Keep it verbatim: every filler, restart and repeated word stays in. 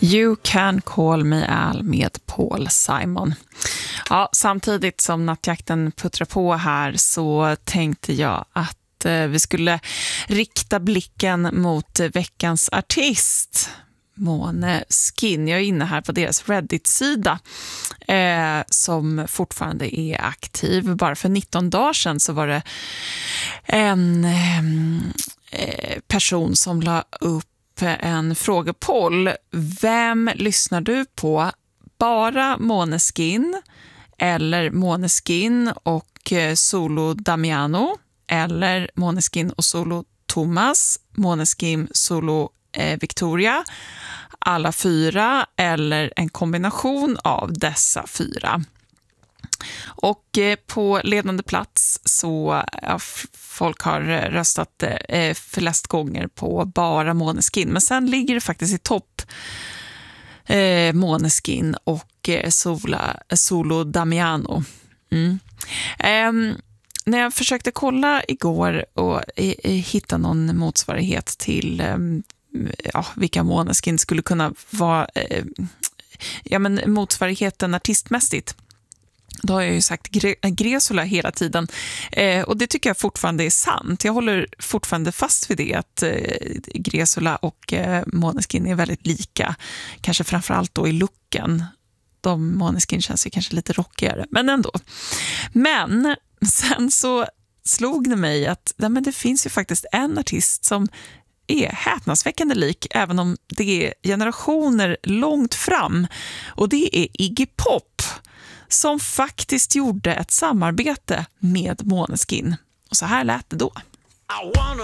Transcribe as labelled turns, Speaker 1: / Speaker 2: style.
Speaker 1: You Can Call Me Al med Paul Simon. Ja, samtidigt som nattjakten puttrar på här så tänkte jag att eh, vi skulle rikta blicken mot eh, veckans artist, Måneskin. Jag är inne här på deras Reddit-sida eh, som fortfarande är aktiv. Bara för nitton dagar sedan så var det en eh, person som la upp en frågepoll. Vem lyssnar du på? Bara Måneskin eller Måneskin och Solo Damiano eller Måneskin och Solo Thomas, Måneskin Solo eh, Victoria, alla fyra eller en kombination av dessa fyra. Och eh, på ledande plats så ja, f- folk har röstat eh, flest gånger på bara Måneskin, men sen ligger det faktiskt i topp eh, Måneskin och eh, Sola, Solo Damiano. Mm. Eh, när jag försökte kolla igår och eh, hitta någon motsvarighet till eh, ja, vilka Måneskin skulle kunna vara eh, ja, men motsvarigheten artistmässigt, då har jag ju sagt Gre- Gresola hela tiden. Eh, och det tycker jag fortfarande är sant. Jag håller fortfarande fast vid det, att eh, Gresola och eh, Måneskin är väldigt lika. Kanske framförallt då i looken. De Måneskin känns ju kanske lite rockigare, men ändå. Men sen så slog det mig att nej, men det finns ju faktiskt en artist som är häpnadsväckande lik, även om det är generationer långt fram. Och det är Iggy Pop, som faktiskt gjorde ett samarbete med Måneskin. Och så här lät det då.